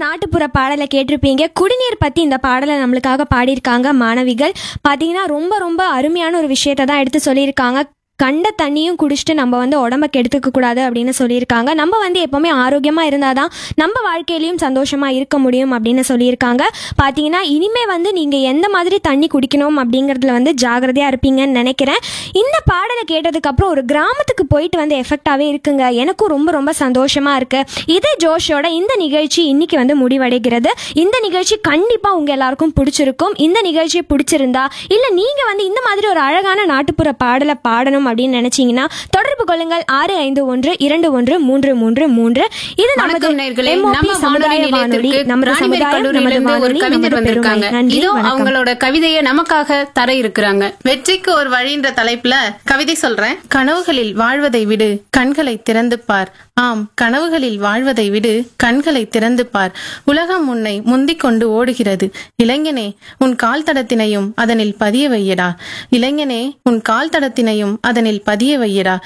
நாட்டுப்புற பாடலை கேட்டிருப்பீங்க. குடிநீர் பற்றி இந்த பாடலை நம்மளுக்காக பாடியிருக்காங்க மாணவிகள். பார்த்தீங்கன்னா ரொம்ப ரொம்ப அருமையான ஒரு விஷயத்தை தான் எடுத்து சொல்லியிருக்காங்க. கண்ட தண்ணியும் குடிச்சிட்டு நம்ம உடம்ப கெடுத்துக்க கூடாது அப்படின்னு சொல்லியிருக்காங்க. நம்ம எப்போவுமே ஆரோக்கியமாக இருந்தால் தான் நம்ம வாழ்க்கையிலையும் சந்தோஷமாக இருக்க முடியும் அப்படின்னு சொல்லியிருக்காங்க. பார்த்தீங்கன்னா இனிமே நீங்கள் எந்த மாதிரி தண்ணி குடிக்கணும் அப்படிங்கிறதுல ஜாகிரதையாக இருப்பீங்கன்னு நினைக்கிறேன். இந்த பாடலை கேட்டதுக்கப்புறம் ஒரு கிராமத்துக்கு போயிட்டு எஃபெக்டாகவே இருக்குங்க. எனக்கும் ரொம்ப ரொம்ப சந்தோஷமாக இருக்குது. இதே ஜோஷோட இந்த நிகழ்ச்சி இன்னைக்கு முடிவடைகிறது. இந்த நிகழ்ச்சி கண்டிப்பாக உங்கள் எல்லாருக்கும் பிடிச்சிருக்கும். இந்த நிகழ்ச்சியை பிடிச்சிருந்தா இல்லை நீங்கள் இந்த மாதிரி ஒரு அழகான நாட்டுப்புற பாடலை பாடணும் அப்படின்னு நினைச்சீங்கன்னா தொடர்பு கொள்ளுங்கள் 6512113333. இது நமது சமுதாய வானொலி. நமது சமுதாயம் நமது வானொலி. கவிஞர் வந்திருக்காங்க. இதோ அவங்களோட கவிதையை நமக்காக தர இருக்கிறாங்க. வெற்றிக்கு ஒரு வழின்ற தலைப்புல கவிதை சொல்றேன். கனவுகளில் வாழ்வதை விடு, கண்களை திறந்து பார். ஆம், கனவுகளில் வாழ்வதை விடு, கண்களை திறந்து பார். உலகம் உன்னை முந்திக் கொண்டு ஓடுகிறது. இளைஞனே, உன் கால் தடத்தினையும் அதனில் பதிய வையடா. இளைஞனே, உன் கால் தடத்தினையும் அதனில் பதிய வையடா.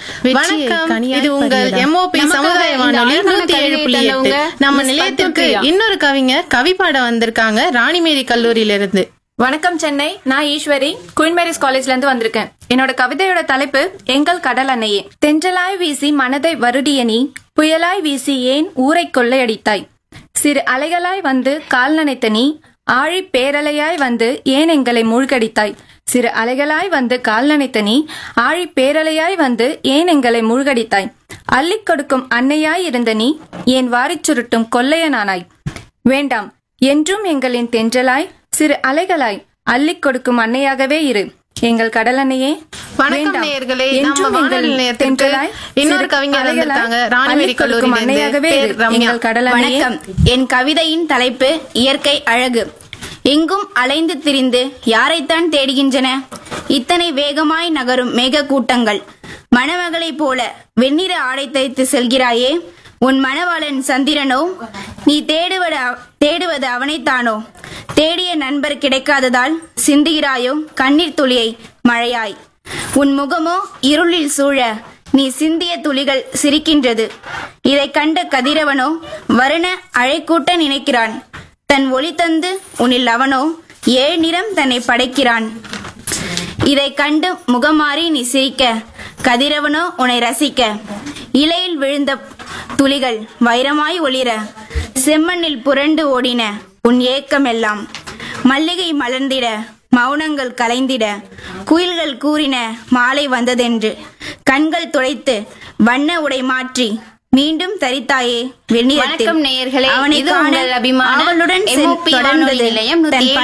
இது உங்கள் MOP சமுதாய வானொலி 107.8. நம்ம நிலையத்திற்கு இன்னொரு கவிஞர் கவி பாட வந்திருக்காங்க ராணிமேரி கல்லூரியிலிருந்து. வணக்கம் சென்னை, நான் ஈஸ்வரி, குயின் மேரிஸ் காலேஜ்ல இருந்து வந்திருக்கேன். என்னோட கவிதையோட தலைப்பு எங்கள் கடல் அன்னையே. தென்றலாய் வீசி மனதை வருடிய நீ, புயலாய் வீசி ஏன் ஊரை கொள்ளையடித்தாய்? சிறு அலைகளாய் வந்து கால் நனைத்த நீ, ஆழி பேரலையாய் வந்து ஏன் எங்களை மூழ்கடித்தாய்? சிறு அலைகளாய் வந்து கால் நனைத்த நீ, ஆழி பேரலையாய் வந்து ஏன் எங்களை மூழ்கடித்தாய்? அள்ளிக் கொடுக்கும் அன்னையாய் இருந்த நீ, ஏன் வாரிச் சுருட்டும் கொள்ளையனானாய்? வேண்டாம், என்றும் எங்களின் தென்றலாய் சிறு அலைகளாய் அள்ளிக் கொடுக்கும் அன்னையாகவே இரு, எங்கள் கடல் அன்னையே. வணக்கம் நேயர்களே, நம்ம வானொலி நிலையத்திற்கு இன்னொரு கவிஞர் வந்திருக்காங்க ராணிமேரி கல்லூரியிலிருந்து எங்கள் கடல் அன்னையே. என் கவிதையின் தலைப்பு இயற்கை அழகு. எங்கும் அலைந்து திரிந்து யாரைத்தான் தேடுகின்றன இத்தனை வேகமாய் நகரும் மேக கூட்டங்கள்? மணமகளைப் போல வெண்ணிற ஆடை தைத்து செல்கிறாயே, உன் மணவாளன் சந்திரனோ? நீ தேடுவது அவனைத்தானோ? தேடிய நண்பர் கிடைக்காததால் சிந்துகிறாயோ கண்ணீர் துளியை மழையாய்? உன் முகமோ இருளில் சூழ நீ சிந்திய துளிகள் சிரிக்கின்றது. இதை கண்ட கதிரவனோ வருண அழைக்கூட்ட நினைக்கிறான். தன் ஒளி தந்து உன்னில் அவனோ 7 நிறம் தன்னை படைக்கிறான். இதை கண்டு முகமாறி நீ சிரிக்க, கதிரவனோ உன்னை ரசிக்க. இலையில் விழுந்த துளிகள் வைரமாய் ஒளிர, செம்மண்ணில் புரண்டு ஓடின உன் ஏக்கமெல்லாம். மல்லிகை மலர்ந்திட, மௌனங்கள் கலைந்திட, குயில்கள் கூறின மாலை வந்ததென்று. கண்கள் துடைத்து வண்ண உடை மாற்றி மீண்டும் தரித்தாயே வெண்ணிறத்தில். வணக்கம் நேயர்களே, இது உங்கள் அபிமான MOP வானொலி நிலையம்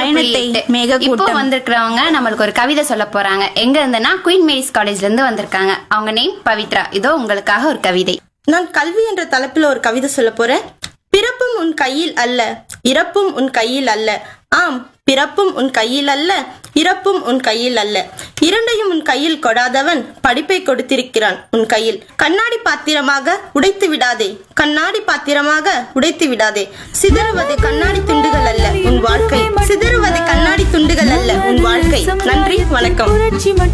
107.8. இப்போ வந்திருக்கிறவங்க நம்மளுக்கு ஒரு கவிதை சொல்ல போறாங்க. எங்க இருந்துன்னா குயின் மேரிஸ் காலேஜ்ல இருந்து வந்திருக்காங்க. அவங்க நேம் பவித்ரா. இதோ உங்களுக்காக ஒரு கவிதை. நான் கல்வி என்ற தலைப்புல ஒரு கவிதை சொல்ல போறேன். பிறப்பும் உன் கையில் அல்ல, இறப்பும் உன் கையில் அல்ல. ஆம், பிறப்பும் உன் கையில் அல்ல, இறப்பும் உன் கையில் அல்ல. இரண்டையும் உன் கையில் கொடாதவன் படிப்பை கொடுத்திருக்கிறான் உன் கையில். கண்ணாடி பாத்திரமாக உடைத்து விடாதே, கண்ணாடி பாத்திரமாக உடைத்து விடாதே. சிதறுவது கண்ணாடி துண்டுகள் அல்ல உன் வாழ்க்கை, சிதறுவது கண்ணாடி துண்டுகள் அல்ல உன் வாழ்க்கை. நன்றி, வணக்கம்.